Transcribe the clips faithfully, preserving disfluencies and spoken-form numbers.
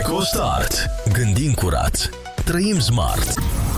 EcoStart. Gândim curat. Trăim smart.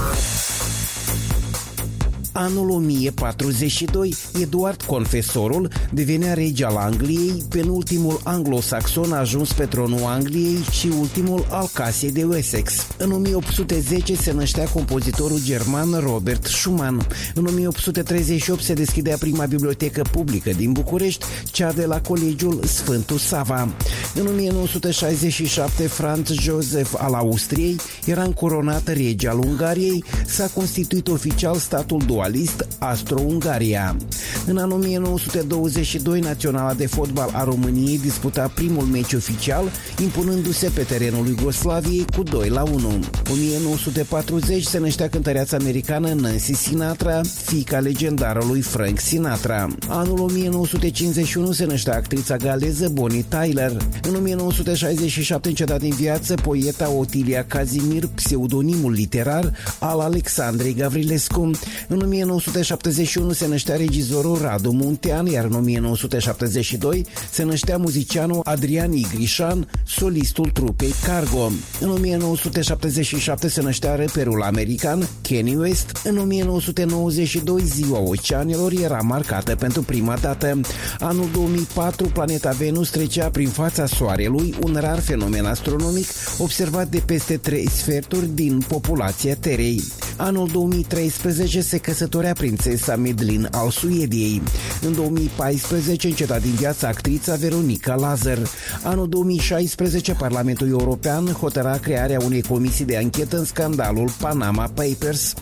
Anul o mie patruzeci și doi, Eduard Confesorul devenea rege al Angliei, penultimul anglosaxon a ajuns pe tronul Angliei și ultimul al casei de Wessex. În o mie opt sute zece se năștea compozitorul german Robert Schumann. În o mie opt sute treizeci și opt se deschidea prima bibliotecă publică din București, cea de la Colegiul Sfântul Sava. În o mie nouă sute șaizeci și șapte, Franz Joseph al Austriei era încoronat rege al Ungariei, s-a constituit oficial statul dualist Austro-Ungaria. În anul o mie nouă sute douăzeci și doi, Naționala de fotbal a României disputa primul meci oficial, impunându-se pe terenul Iugoslaviei cu doi la unu. o mie nouă sute patruzeci se năștea cântăreața americană Nancy Sinatra, fiica legendarului Frank Sinatra. Anul o mie nouă sute cincizeci și unu se năștea actrița galeză Bonnie Tyler. În o mie nouă sute șaizeci și șapte înceta din viață poeta Otilia Kazimir, pseudonimul literar al Alexandrei Gavrilescu. În o mie nouă sute șaptezeci și unu se năștea regizorul Radu Muntean, iar în o mie nouă sute șaptezeci și doi se năștea muzicianul Adrian Igrișan, solistul trupei Cargo. În o mie nouă sute șaptezeci și șapte se năștea reperul american Kanye West. În o mie nouă sute nouăzeci și doi Ziua Oceanelor era marcată pentru prima dată. Anul două mii patru, planeta Venus trecea prin fața Soarelui, un rar fenomen astronomic observat de peste trei sferturi din populația Terei. Anul două mii treisprezece se căsătorea prințesa Medlin al Suediei. În două mii paisprezece înceta din viață actrița Veronica Lazar. Anul două mii șaisprezece, Parlamentul European hotăra crearea unei comisii de anchetă în scandalul Panama Papers.